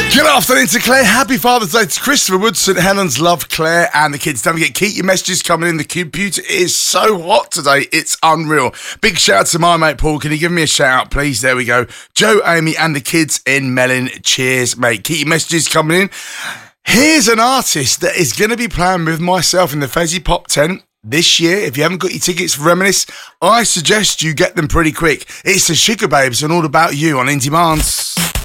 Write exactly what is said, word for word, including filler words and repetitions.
Good afternoon to Claire. Happy Father's Day to Christopher Wood, St Helens. Love Claire and the kids. Don't forget, keep your messages coming in. The computer is so hot today, it's unreal. Big shout out to my mate Paul. Can you give me a shout out, please? There we go. Joe, Amy and the kids in Mellon. Cheers, mate. Keep your messages coming in. Here's an artist that is going to be playing with myself in the Fezzy Pop tent this year. If you haven't got your tickets for Reminisce, I suggest you get them pretty quick. It's the Sugar Babes and All About You on In Demands.